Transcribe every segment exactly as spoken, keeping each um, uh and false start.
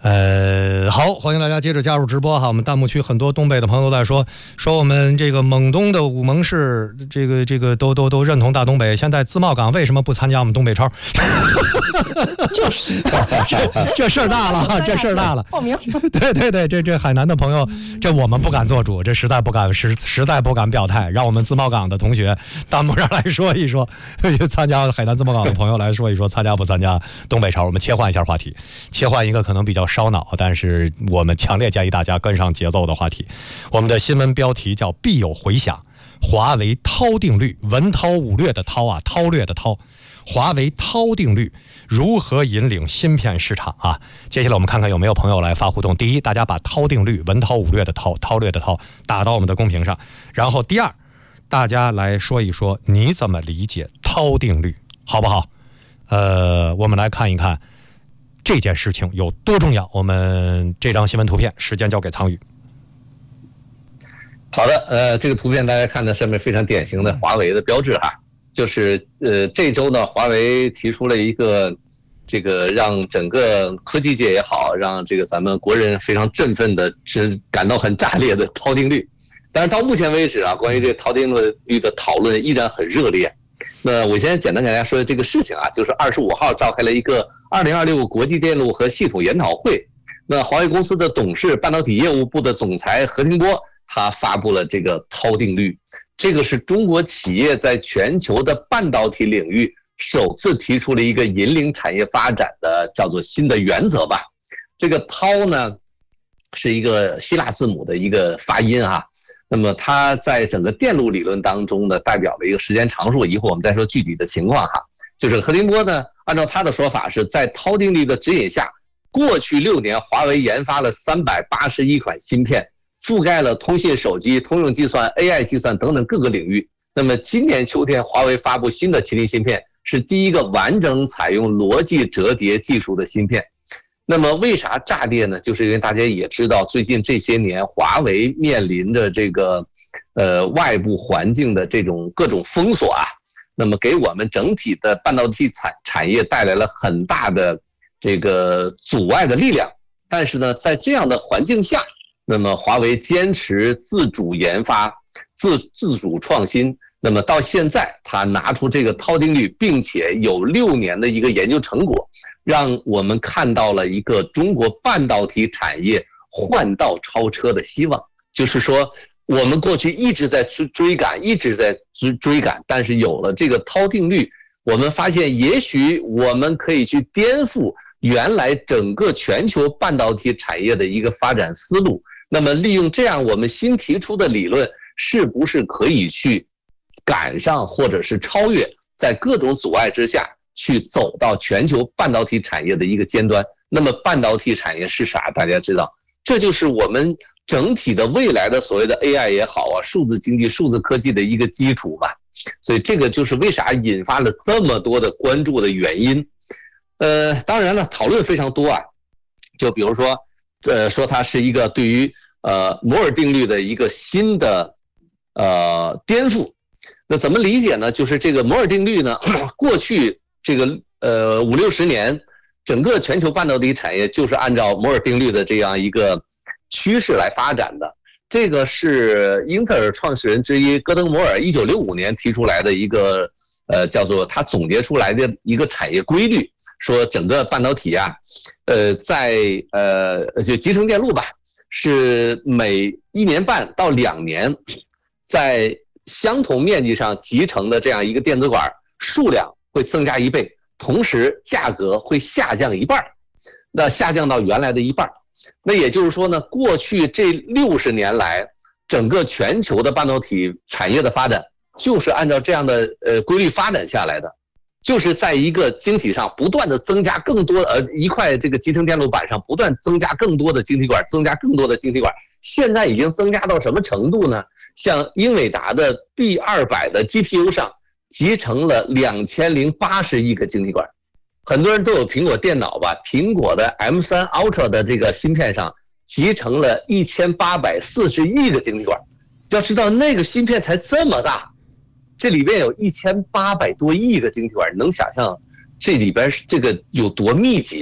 呃，好，欢迎大家接着加入直播哈。我们弹幕区很多东北的朋友都在说，说我们这个蒙东的武蒙市，这个这个都都都认同大东北。现在自贸港为什么不参加我们东北超？ 就是这这事儿大了，这事儿大了。 报名。 对对对，这这海南的朋友，这我们不敢做主，这实在不敢实实在不敢表态，让我们自贸港的同学弹幕上来说一说，参加海南自贸港的朋友来说一说，参加不参加东北超？我们切换一下话题，切换一个可能比较烧脑，但是我们强烈建议大家跟上节奏的话题。我们的新闻标题叫必有回响，华为韬定律，文韬武略的韬啊，韬略的韬，华为韬定律如何引领芯片市场啊？接下来我们看看有没有朋友来发互动。第一，大家把韬定律，文韬武略的韬，韬略的韬打到我们的公屏上。然后第二，大家来说一说你怎么理解韬定律，好不好？呃，我们来看一看这件事情有多重要。我们这张新闻图片，时间交给苍宇。 好的，呃，这个图片大家看的上面非常典型的华为的标志哈，就是呃这周呢，华为提出了一个这个让整个科技界也好，让这个咱们国人非常振奋的，是感到很炸裂的韬定律。但是到目前为止啊，关于这个韬定律的讨论依然很热烈。那我先简单给大家说这个事情啊，就是二十五号召开了一个二零二六国际电路和系统研讨会。那华为公司的董事、半导体业务部的总裁何庭波，他发布了这个韬定律。这个是中国企业在全球的半导体领域首次提出了一个引领产业发展的叫做新的原则吧。这个韬呢，是一个希腊字母的一个发音啊。那么它在整个电路理论当中呢，代表了一个时间常数。一会儿我们再说具体的情况哈。就是何庭波呢，按照他的说法，是在韬定律的指引下，过去六年华为研发了三百八十一款芯片，覆盖了通信、手机、通用计算、A I 计算等等各个领域。那么今年秋天，华为发布新的麒麟芯片，是第一个完整采用逻辑折叠技术的芯片。那么为啥炸裂呢？就是因为大家也知道，最近这些年华为面临着这个呃外部环境的这种各种封锁啊，那么给我们整体的半导体产产业带来了很大的这个阻碍的力量。但是呢，在这样的环境下，那么华为坚持自主研发、自自主创新。那么到现在，他拿出这个韬定律，并且有六年的一个研究成果，让我们看到了一个中国半导体产业换道超车的希望。就是说，我们过去一直在追追赶，一直在追追赶，但是有了这个韬定律，我们发现也许我们可以去颠覆原来整个全球半导体产业的一个发展思路。那么利用这样我们新提出的理论，是不是可以去赶上或者是超越，在各种阻碍之下去走到全球半导体产业的一个尖端。那么半导体产业是啥？大家知道，这就是我们整体的未来的所谓的 A I 也好啊，数字经济、数字科技的一个基础吧。所以这个就是为啥引发了这么多的关注的原因。呃，当然了，讨论非常多啊。就比如说，呃，说它是一个对于呃摩尔定律的一个新的呃颠覆。那怎么理解呢？就是这个摩尔定律呢，过去这个呃五六十年，整个全球半导体产业就是按照摩尔定律的这样一个趋势来发展的。这个是英特尔创始人之一戈登摩尔一九六五年提出来的一个呃叫做他总结出来的一个产业规律，说整个半导体啊，呃在呃就集成电路吧，是每一年半到两年，在相同面积上集成的这样一个电子管数量会增加一倍，同时价格会下降一半，那下降到原来的一半。那也就是说呢，过去这六十年来，整个全球的半导体产业的发展就是按照这样的呃规律发展下来的，就是在一个晶体上不断的增加更多呃一块这个集成电路板上不断增加更多的晶体管，增加更多的晶体管。现在已经增加到什么程度呢？像英伟达的 B 二百 的 G P U 上集成了两千零八十亿个晶体管。很多人都有苹果电脑吧，苹果的 M 三 Ultra 的这个芯片上集成了一千八百四十亿个晶体管。要知道那个芯片才这么大，这里边有一千八百多亿个晶体管，能想象这里边这个有多密集吗？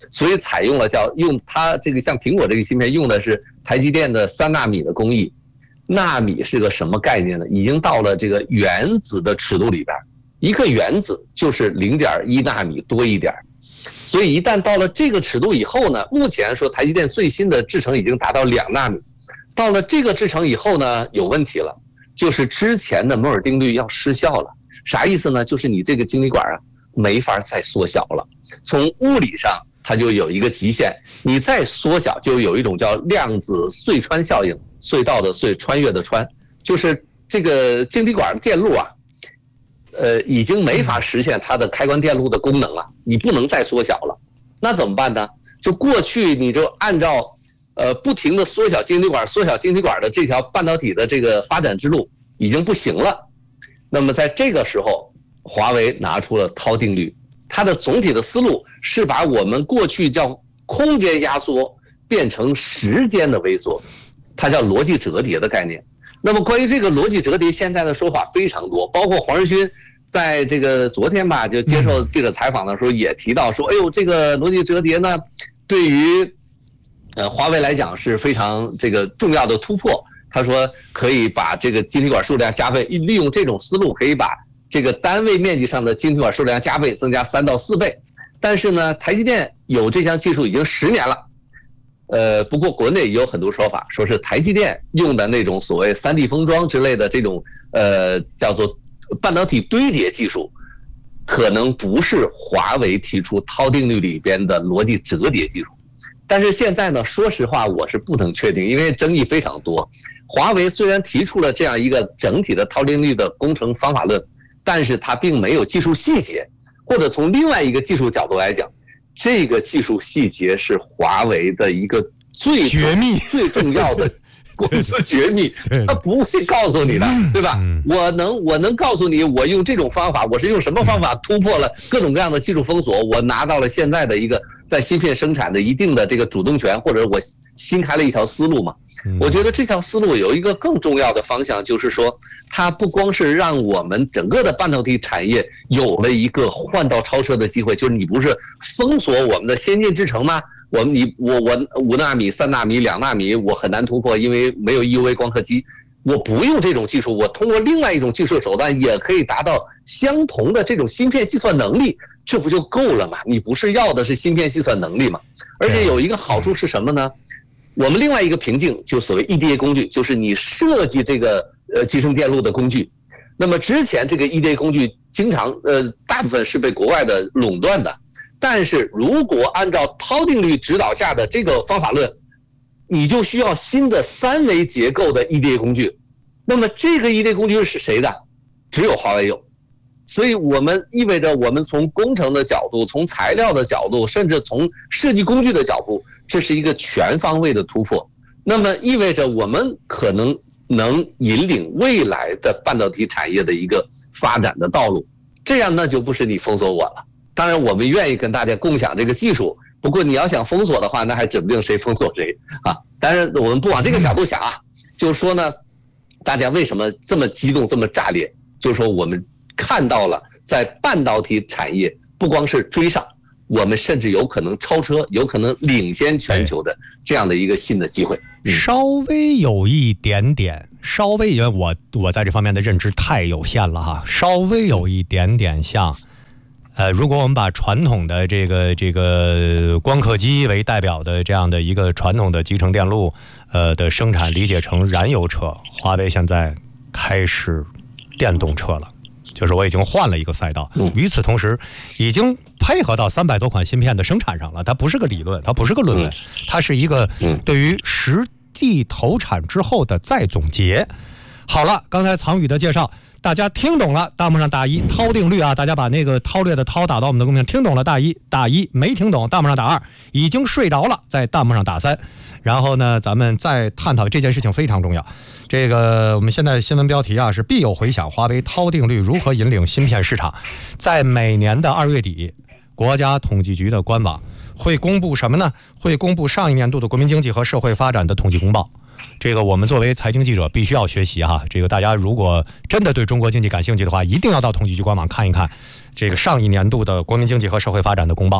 所以采用了叫用它这个像苹果这个芯片用的是台积电的三纳米的工艺。纳米是个什么概念呢？已经到了这个原子的尺度里边，一个原子就是零点一纳米多一点。所以一旦到了这个尺度以后呢，目前说台积电最新的制程已经达到两纳米，到了这个制程以后呢，有问题了，就是之前的摩尔定律要失效了。啥意思呢？就是你这个晶体管啊没法再缩小了，从物理上它就有一个极限，你再缩小就有一种叫量子隧穿效应，隧道的隧，穿越的穿，就是这个晶体管电路啊，呃，已经没法实现它的开关电路的功能了，你不能再缩小了，那怎么办呢？就过去你就按照呃不停的缩小晶体管、缩小晶体管的这条半导体的这个发展之路已经不行了。那么在这个时候，华为拿出了涛定律，它的总体的思路是把我们过去叫空间压缩变成时间的微缩，它叫逻辑折叠的概念。那么关于这个逻辑折叠，现在的说法非常多，包括黄仁勋在这个昨天吧，就接受记者采访的时候也提到说，哎呦，这个逻辑折叠呢，对于呃华为来讲是非常这个重要的突破。他说可以把这个晶体管数量加倍，利用这种思路可以把这个单位面积上的晶体管数量加倍，增加三到四倍。但是呢，台积电有这项技术已经十年了。呃，不过国内也有很多说法，说是台积电用的那种所谓三 D 封装之类的这种呃叫做半导体堆叠技术，可能不是华为提出涛定律里边的逻辑折叠技术。但是现在呢，说实话我是不能确定，因为争议非常多。华为虽然提出了这样一个整体的涛定律的工程方法论，但是它并没有技术细节，或者从另外一个技术角度来讲，这个技术细节是华为的一个最绝密、 最重要的公司绝密，他不会告诉你的，对吧？我能我能告诉你，我用这种方法，我是用什么方法突破了各种各样的技术封锁，我拿到了现在的一个在芯片生产的一定的这个主动权，或者我新开了一条思路嘛。我觉得这条思路有一个更重要的方向，就是说它不光是让我们整个的半导体产业有了一个换道超车的机会，就是你不是封锁我们的先进制程吗？我们你我我五纳米、三纳米、两纳米，我很难突破，因为没有 E U V 光刻机。我不用这种技术，我通过另外一种技术手段也可以达到相同的这种芯片计算能力，这不就够了吗？你不是要的是芯片计算能力吗？而且有一个好处是什么呢？我们另外一个瓶颈就所谓 E D A 工具，就是你设计这个呃集成电路的工具。那么之前这个 E D A 工具经常呃大部分是被国外的垄断的，但是如果按照涛定律指导下的这个方法论，你就需要新的三维结构的 E D A 工具。那么这个 E D A 工具是谁的？只有华为有。所以我们意味着我们从工程的角度，从材料的角度，甚至从设计工具的角度，这是一个全方位的突破。那么意味着我们可能能引领未来的半导体产业的一个发展的道路。这样那就不是你封锁我了。当然我们愿意跟大家共享这个技术，不过你要想封锁的话，那还指不定谁封锁谁啊。当然我们不往这个角度想啊，就是说呢，大家为什么这么激动这么炸裂，就是说我们看到了在半导体产业不光是追上，我们甚至有可能超车，有可能领先全球的这样的一个新的机会。 嗯、稍微有一点点，稍微因为我我在这方面的认知太有限了哈，稍微有一点点像。呃，如果我们把传统的这个这个光刻机为代表的这样的一个传统的集成电路，呃的生产理解成燃油车，华为现在开始电动车了，就是我已经换了一个赛道。与此同时，已经配合到三百多款芯片的生产上了。它不是个理论，它不是个论文，它是一个对于实际投产之后的再总结。好了，刚才藏宇的介绍。大家听懂了，弹幕上打一，涛定律啊！大家把那个韬略的韬打到我们的公屏，听懂了打一，打一，没听懂弹幕上打二，已经睡着了在弹幕上打三。然后呢，咱们再探讨这件事情非常重要。这个我们现在新闻标题啊是必有回响，华为涛定律如何引领芯片市场？在每年的二月底，国家统计局的官网会公布什么呢？会公布上一年度的国民经济和社会发展的统计公报。这个我们作为财经记者必须要学习哈，这个大家如果真的对中国经济感兴趣的话，一定要到统计局官网看一看这个上一年度的国民经济和社会发展的公报。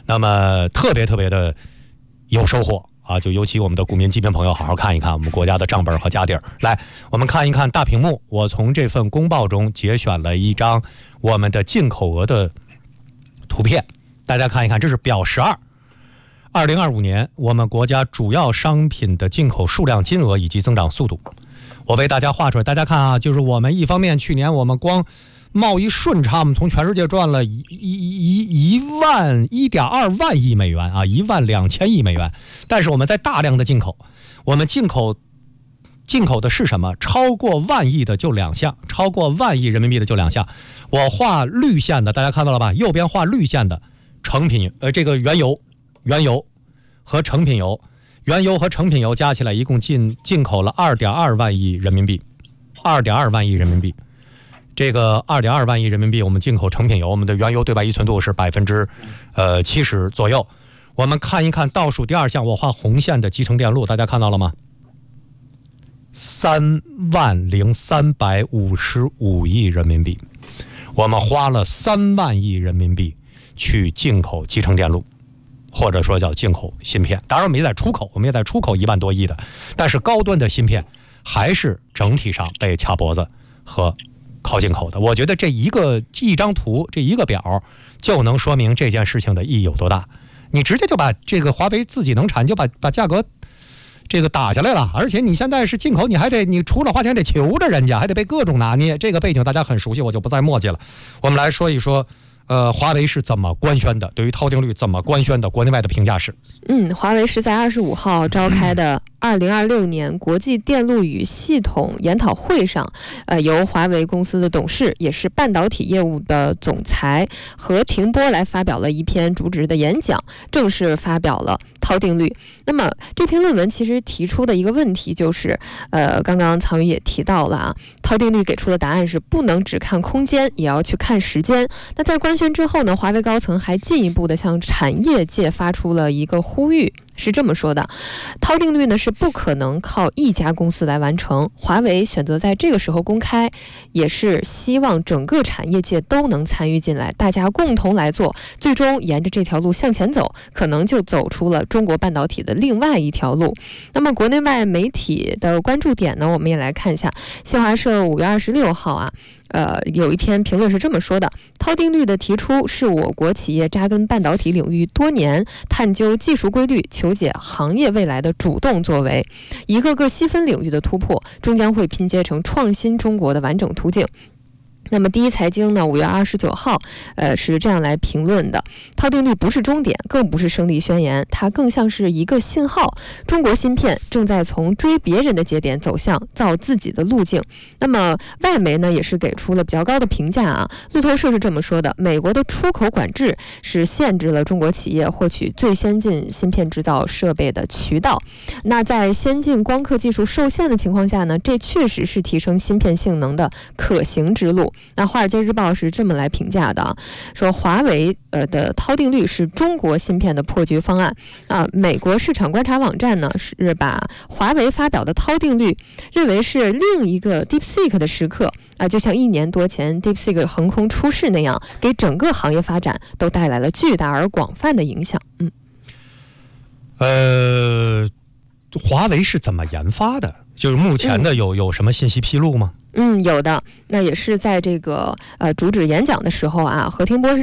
那么特别特别的有收获啊！就尤其我们的股民基民朋友，好好看一看我们国家的账本和家底儿。来，我们看一看大屏幕，我从这份公报中节选了一张我们的进口额的图片，大家看一看，这是表十二。二零二五年，我们国家主要商品的进口数量、金额以及增长速度，我为大家画出来。大家看啊，就是我们一方面，去年我们光贸易顺差，我们从全世界赚了一一一一万一点二万亿美元啊，一万两千亿美元。但是我们在大量的进口，我们进口进口的是什么？超过万亿的就两项，超过万亿人民币的就两项。我画绿线的，大家看到了吧？右边画绿线的成品，呃，这个原油。原油和成品油，原油和成品油加起来一共进进口了二点二万亿人民币，二点二万亿人民币。这个二点二万亿人民币，我们进口成品油，我们的原油对外依存度是百分之呃七十左右。我们看一看倒数第二项，我画红线的集成电路，大家看到了吗？三万零三百五十五亿人民币，我们花了三万亿人民币去进口集成电路。或者说叫进口芯片，当然我们也在出口，我们也在出口一万多亿的，但是高端的芯片还是整体上被掐脖子和靠进口的。我觉得这一个一张图，这一个表就能说明这件事情的意义有多大。你直接就把这个华为自己能产，就把把价格这个打下来了，而且你现在是进口，你还得你除了花钱得求着人家，还得被各种拿捏。这个背景大家很熟悉，我就不再墨迹了。我们来说一说。呃，华为是怎么官宣的？对于套定律怎么官宣的？国内外的评价是？ 嗯，华为是在二十五号召开的二零二六年国际电路与系统研讨会上，呃，由华为公司的董事，也是半导体业务的总裁何庭波来发表了一篇主旨的演讲，正式发表了套定律。那么这篇论文其实提出的一个问题就是，呃，刚刚曹宇也提到了啊，套定律给出的答案是不能只看空间，也要去看时间。那在官宣之后呢，华为高层还进一步的向产业界发出了一个呼吁，是这么说的：套定律呢是不可能靠一家公司来完成，华为选择在这个时候公开，也是希望整个产业界都能参与进来，大家共同来做，最终沿着这条路向前走，可能就走出了中国半导体的另外一条路。那么国内外媒体的关注点呢，我们也来看一下。新华社五月二十六号啊。呃，有一篇评论是这么说的：套定律的提出是我国企业扎根半导体领域多年，探究技术规律、求解行业未来的主动作为。一个个细分领域的突破，终将会拼接成创新中国的完整途径。那么第一财经呢，五月二十九号，呃，是这样来评论的：套定律不是终点，更不是胜利宣言，它更像是一个信号。中国芯片正在从追别人的节点走向造自己的路径。那么外媒呢，也是给出了比较高的评价啊。路透社是这么说的：美国的出口管制是限制了中国企业获取最先进芯片制造设备的渠道。那在先进光刻技术受限的情况下呢，这确实是提升芯片性能的可行之路。那《华尔街日报》是这么来评价的啊，说华为呃的套定律是中国芯片的破局方案啊。美国市场观察网站呢是把华为发表的套定律认为是另一个 DeepSeek 的时刻啊，就像一年多前 DeepSeek 横空出世那样，给整个行业发展都带来了巨大而广泛的影响。嗯， 呃，华为是怎么研发的？就是目前的有、嗯、有什么信息披露吗？ 嗯，有的。那也是在这个呃主旨演讲的时候啊，何庭波是